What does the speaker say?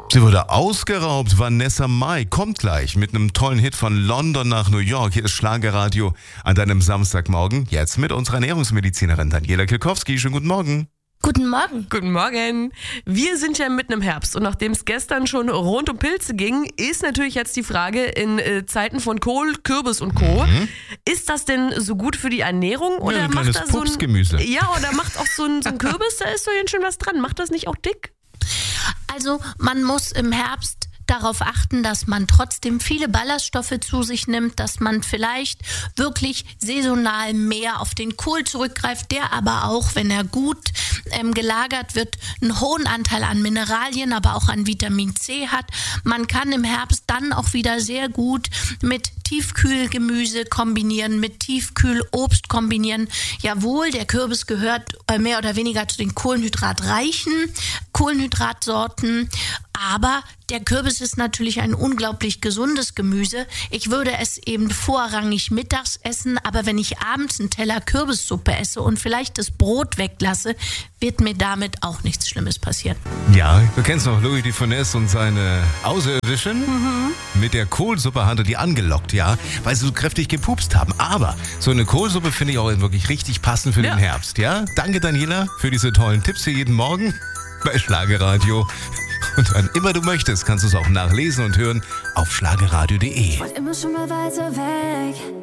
Sie wurde ausgeraubt. Vanessa Mai kommt gleich mit einem tollen Hit von London nach New York. Hier ist Schlagerradio an deinem Samstagmorgen. Jetzt mit unserer Ernährungsmedizinerin Daniela Kilkowski. Schönen guten Morgen. Guten Morgen. Guten Morgen. Wir sind ja mitten im Herbst und nachdem es gestern schon rund um Pilze ging, ist natürlich jetzt die Frage in Zeiten von Kohl, Kürbis und Co. Ist das denn so gut für die Ernährung? Oder ein macht kleines da so Pupsgemüse. Ja, oder macht auch so ein Kürbis, da ist so ganz schön was dran. Macht das nicht auch dick? Also man muss im Herbst darauf achten, dass man trotzdem viele Ballaststoffe zu sich nimmt, dass man vielleicht wirklich saisonal mehr auf den Kohl zurückgreift, der aber auch, wenn er gut gelagert wird, einen hohen Anteil an Mineralien, aber auch an Vitamin C hat. Man kann im Herbst dann auch wieder sehr gut mit Tiefkühlgemüse kombinieren, mit Tiefkühlobst kombinieren. Jawohl, der Kürbis gehört mehr oder weniger zu den kohlenhydratreichen Kohlenhydratsorten, aber der Kürbis ist natürlich ein unglaublich gesundes Gemüse. Ich würde es eben vorrangig mittags essen, aber wenn ich abends einen Teller Kürbissuppe esse und vielleicht das Brot weglasse, wird mir damit auch nichts Schlimmes passieren. Ja, du kennst noch Louis de Funès und seine Außerirdischen. Mit der Kohlsuppe hat er die angelockt, ja, weil sie so kräftig gepupst haben. Aber so eine Kohlsuppe finde ich auch wirklich richtig passend für den Herbst, ja. Danke, Daniela, für diese tollen Tipps hier jeden Morgen bei Schlagerradio. Und wann immer du möchtest, kannst du es auch nachlesen und hören auf schlagerradio.de. Wollte immer schon mal weiter weg.